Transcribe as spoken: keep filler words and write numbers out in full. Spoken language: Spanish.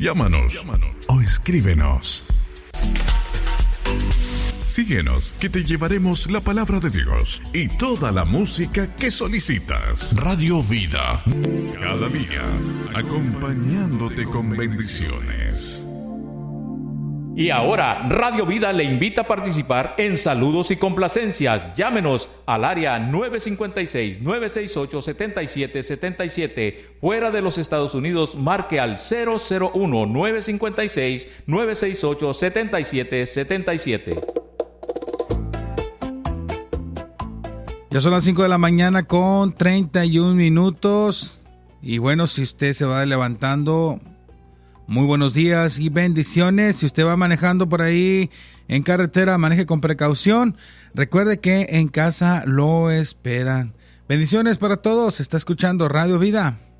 Llámanos, Llámanos. o escríbenos. Síguenos, que te llevaremos la palabra de Dios y toda la música que solicitas. Radio Vida, cada día acompañándote con bendiciones. Y ahora, Radio Vida le invita a participar en saludos y complacencias. Llámenos al área nueve cinco seis, nueve seis ocho, siete siete siete siete. Fuera de los Estados Unidos, marque al cero cero uno, nueve cinco seis, nueve seis ocho, siete siete siete siete. Ya son las cinco de la mañana con treinta y un minutos. Y bueno, si usted se va levantando, muy buenos días y bendiciones. Si usted va manejando por ahí en carretera, maneje con precaución. Recuerde que en casa lo esperan. Bendiciones para todos. Está escuchando Radio Vida.